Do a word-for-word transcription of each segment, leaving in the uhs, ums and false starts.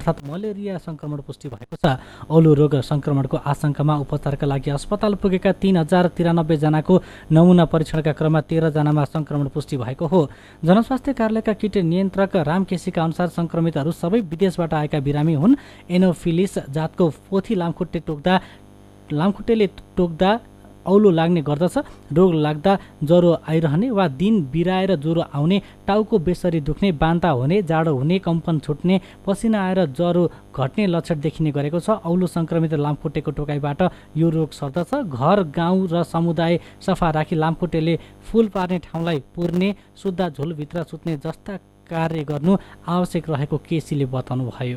अर्थात् मलेरिया सङ्क्रमण पुष्टि भएको छ। औलो रोग सङ्क्रमणको आशंकामा उपचारका लागि अस्पताल पुगेका तीन हजार तिरानब्बे जनाको नमुना परीक्षणका क्रममा तेह्र जनामा सङ्क्रमण पुष्टि भएको हो। जनस्वास्थ्य कार्यालयका कीट नियन्त्रक रामकेसीका अनुसार सङ्क्रमितहरू सबै विदेशबाट आएका बिरामी हुन्। एनोफिलिस जातको पोथी लामखुट्टे टोक्दा लामखुट्टेले टोक्दा औलो लाग्ने गर्दछ। रोग लाग्दा ज्वरो आइरहने वा दिन बिराएर ज्वरो आउने, टाउको बेसरी दुख्ने, बान्ता हुने, जाडो हुने, कम्पन छुट्ने, पसिना आएर ज्वरो घट्ने लक्षण देखिने गरेको छ। औलो सङ्क्रमित लामखुट्टेको टोकाइबाट यो रोग सर्दछ। घर गाउँ र समुदाय सफा राखी लामखुट्टेले फुल पार्ने ठाउँलाई पुर्ने, सुत्दा झोलभित्र सुत्ने जस्ता कार्य गर्नु आवश्यक रहेको केसीले बताउनुभयो।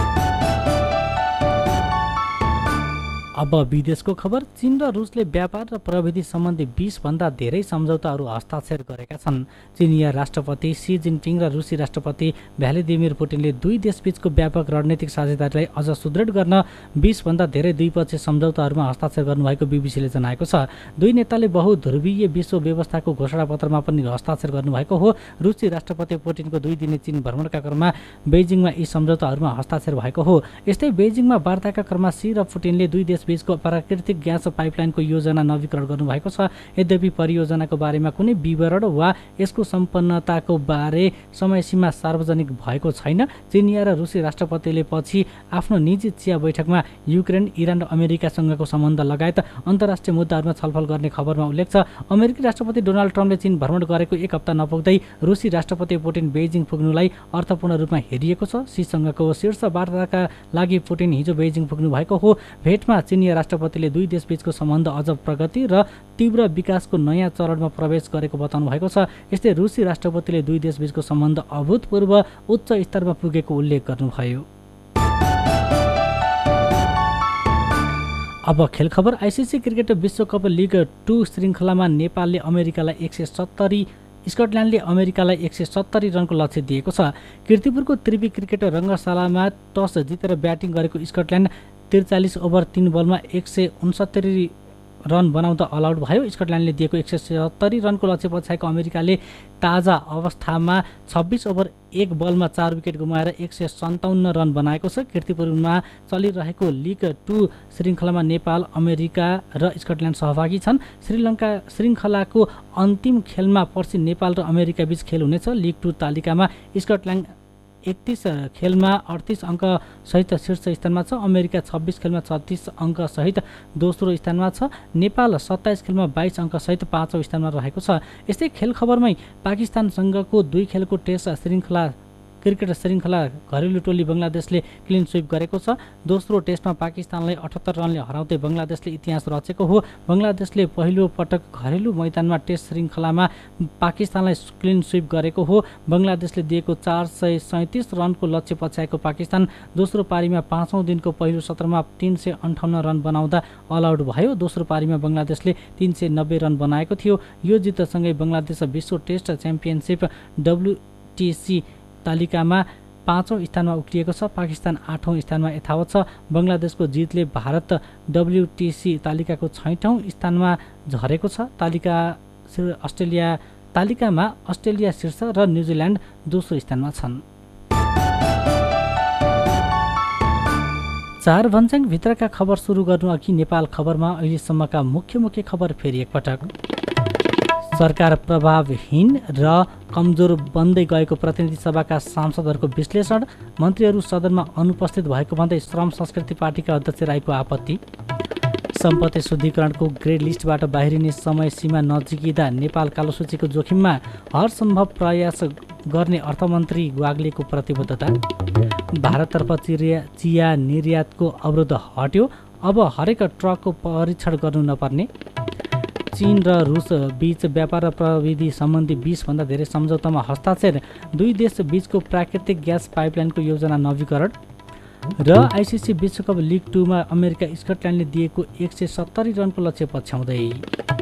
अब विदेशको खबर। चीन र रुसले व्यापार र प्रविधि सम्बन्धी बीस भन्दा धेरै सम्झौताहरू हस्ताक्षर गरेका छन्। चिनिया राष्ट्रपति सी जिनपिङ र रुसी राष्ट्रपति भ्लादिमिर पुटिनले दुई देशबीचको व्यापक रणनीतिक साझेदारीलाई अझ सुदृढ गर्न बीस भन्दा धेरै द्विपक्षीय सम्झौताहरूमा हस्ताक्षर गर्नुभएको बीबीसीले जनाएको छ। दुई नेताले बहुध्रुवीय विश्व व्यवस्थाको घोषणापत्रमा पनि हस्ताक्षर गर्नुभएको हो। रुसी राष्ट्रपति पुटिनको दुई दिने चीन भ्रमणका क्रममा बेजिङमा यी सम्झौताहरूमा हस्ताक्षर भएको हो। यस्तै बेजिङमा वार्ताका क्रममा सी र पुटिनले दुई देश बीचको प्राकृतिक ग्यास पाइपलाइनको योजना नवीकरण गर्नुभएको छ। यद्यपि परियोजनाको बारेमा कुनै विवरण वा यसको सम्पन्नताको बारे समयसीमा सार्वजनिक भएको छैन। चिनिया र रुसी राष्ट्रपतिले पछि आफ्नो निजी चिया बैठकमा युक्रेन, इरान र अमेरिकासँगको सम्बन्ध लगायत अन्तर्राष्ट्रिय मुद्दाहरूमा छलफल गर्ने खबरमा उल्लेख छ। अमेरिकी राष्ट्रपति डोनाल्ड ट्रम्पले चीन भ्रमण गरेको एक हप्ता नपुग्दै रुसी राष्ट्रपति पुटिन बेजिङ पुग्नुलाई अर्थपूर्ण रूपमा हेरिएको छ। सीसँगको शीर्ष वार्ताका लागि पुटिन हिजो बेजिङ पुग्नु भएको हो। भेटमा चिनिया राष्ट्रपतिले दुई देशबीचको सम्बन्ध अझ प्रगति र तीव्र विकासको नयाँ चरणमा प्रवेश गरेको बताउनु भएको छ। यस्तै रुसी राष्ट्रपतिले दुई देशबीचको सम्बन्ध अभूतपूर्व उच्च स्तरमा पुगेको उल्लेख गर्नुभयो। अब खेल खबर। आइसिसी क्रिकेट विश्वकप लिग टू श्रृङ्खलामा नेपालले अमेरिकालाई एक सय सत्तरी स्कटल्यान्डले अमेरिकालाई एक सय सत्तरी रनको लक्ष्य दिएको छ। कीर्तिपुरको त्रिवी क्रिकेट रङ्गशालामा टस जितेर ब्याटिङ गरेको स्कटल्यान्ड त्रिचालिस ओभर तीन बलमा एक सय उनसत्तरी रन बनाउँदा अलआउट भयो। स्कटल्यान्डले दिएको एक सय सत्तरी रनको लक्ष्य पछ्याएको अमेरिकाले ताजा अवस्थामा छब्बिस ओभर एक बलमा चार विकेट गुमाएर एक सय सन्ताउन्न रन बनाएको छ। कीर्तिपुरमा चलिरहेको लिग टू श्रृङ्खलामा नेपाल, अमेरिका र स्कटल्यान्ड सहभागी छन्। श्रीलङ्का श्रृङ्खलाको अन्तिम खेलमा पर्सि नेपाल र अमेरिका बीच खेल हुनेछ। लिग टू तालिकामा स्कटल्यान्ड एकतीस खेलमा अडतिस अङ्क सहित शीर्ष स्थानमा छ। अमेरिका छब्बिस खेलमा छत्तिस अङ्क सहित दोस्रो स्थानमा छ। नेपाल सत्ताइस खेलमा बाइस अङ्क सहित पाँचौँ स्थानमा रहेको छ। यस्तै खेल खबरमै पाकिस्तानसँगको दुई खेलको टेस्ट श्रृङ्खला क्रिकेट श्रृङ्खला घरेलु टोली बङ्गलादेशले क्लिन स्विप गरेको छ। दोस्रो टेस्टमा पाकिस्तानलाई अठहत्तर रनले हराउँदै बङ्गलादेशले इतिहास रचेको हो। बङ्गलादेशले पहिलो पटक घरेलु मैदानमा टेस्ट श्रृङ्खलामा पाकिस्तानलाई क्लिन स्विप गरेको हो। बङ्गलादेशले दिएको चार सय सैँतिस रनको लक्ष्य पछ्याएको पाकिस्तान दोस्रो पारीमा पाँचौँ दिनको पहिलो सत्रमा तीन सय अन्ठाउन्न रन बनाउँदा अलआउट भयो। दोस्रो पारीमा बङ्गलादेशले तीन सय नब्बे रन बनाएको थियो। यो जितसँगै बङ्गलादेश विश्व टेस्ट च्याम्पियनसिप डब्ल्युटिसी तालिकामा पाँचौँ स्थानमा उक्लिएको छ। पाकिस्तान आठौँ स्थानमा यथावत छ। बङ्गलादेशको जितले भारत डब्ल्युटिसी तालिकाको छैठौँ स्थानमा झरेको छ। तालिका अस्ट्रेलिया तालिकामा अस्ट्रेलिया शीर्ष र न्युजिल्यान्ड दोस्रो स्थानमा छन्। चार भन्ज्याङ भित्रका खबर सुरु गर्नु अघि नेपाल खबरमा अहिलेसम्मका मुख्य मुख्य खबर फेरि एकपटक। सरकार प्रभावहीन र कमजोर बन्दै गएको प्रतिनिधि सभाका सांसदहरूको विश्लेषण। मन्त्रीहरू सदनमा अनुपस्थित भएको भन्दै श्रम संस्कृति पार्टीका अध्यक्ष राईको आपत्ति। सम्पत्ति शुद्धिकरणको ग्रे लिस्टबाट बाहिरिने समय सीमा नजिकिँदा नेपाल कालो सूचीको जोखिममा, हर सम्भव प्रयास गर्ने अर्थमन्त्री वाग्लेको प्रतिबद्धता। भारततर्फ चिया चिया निर्यातको अवरोध हट्यो, अब हरेक ट्रकको परीक्षण गर्नु नपर्ने। चीन र रुस बीच व्यापार र प्रविधि सम्बन्धी बीस भन्दा धेरै सम्झौतामा हस्ताक्षर। दुई देश बीचको प्राकृतिक ग्यास पाइपलाइनको योजना नवीकरण र आइसिसी विश्वकप लिग टूमा अमेरिका स्कटल्यान्डले दिएको एक सय सत्तरी रनको लक्ष्य पछ्याउँदै।